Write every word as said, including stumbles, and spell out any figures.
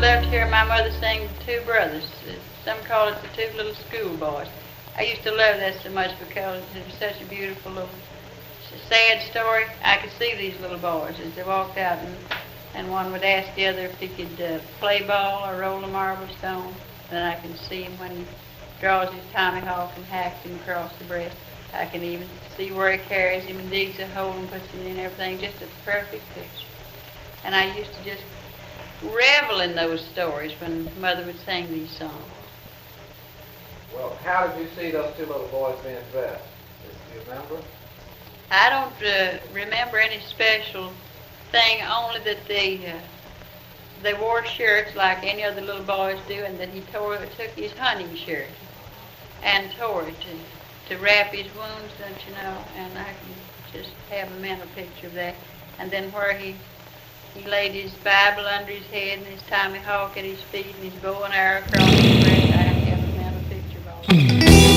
love to hear my mother sing The Two Brothers. Some call it The Two Little Schoolboys. I used to love that so much because it was such a beautiful little sad story. I could see these little boys as they walked out, and, and one would ask the other if he could uh, play ball or roll a marble stone. Then I can see him when he draws his tomahawk and hacks him across the breast. I can even see where he carries him and digs a hole and puts him in and everything, just a perfect picture. And I used to just revel in those stories when Mother would sing these songs. Well, how did you see those two little boys being dressed? Do you remember? I don't uh, remember any special thing, only that they uh, they wore shirts like any other little boys do, and that he tore took his hunting shirt and tore it to, to wrap his wounds, don't you know? And I can just have a mental picture of that. And then where he he laid his Bible under his head and his tomahawk at his feet and his bow and arrow across his breast.